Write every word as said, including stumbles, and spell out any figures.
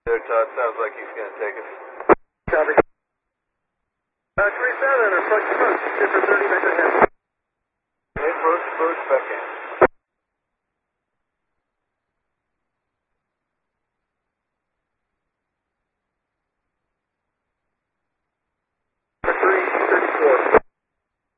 There, Todd. Sounds like he's going to take us. Copy. Uh, three seven, approach, approach. Skipper thirty, back ahead. Approach, approach, back